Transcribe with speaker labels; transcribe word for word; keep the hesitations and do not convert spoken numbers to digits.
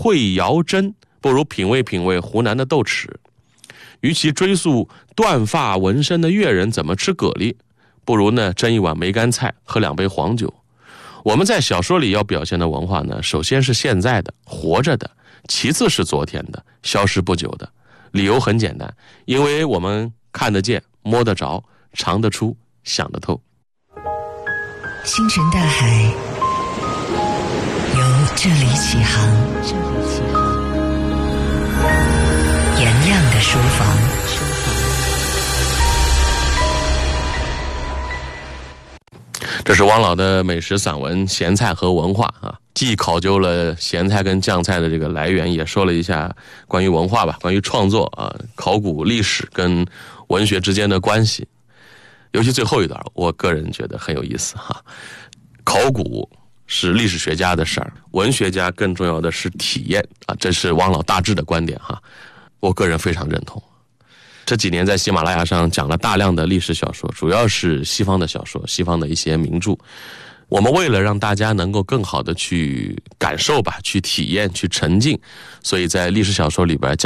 Speaker 1: 会窑真，不如品味品味湖南的豆豉。与其追溯断发纹身的粤人怎么吃蛤蜊，不如呢蒸一碗梅干菜，喝两杯黄酒。我们在小说里要表现的文化呢，首先是现在的活着的，其次是昨天的消失不久的。理由很简单，因为我们看得见摸得着尝得出想得透。
Speaker 2: 星辰大海由这里起航，这里起航。颜亮的书房，
Speaker 1: 这是汪老的美食散文《咸菜和文化》啊，既考究了咸菜跟酱菜的这个来源，也说了一下关于文化吧，关于创作啊、考古历史跟文学之间的关系。尤其最后一段，我个人觉得很有意思哈。考古是历史学家的事儿，文学家更重要的是体验啊，这是汪老大致的观点哈，我个人非常认同。这几年在喜马拉雅上讲了大量的历史小说，主要是西方的小说，西方的一些名著。我们为了让大家能够更好的去感受吧，去体验，去沉浸，所以在历史小说里边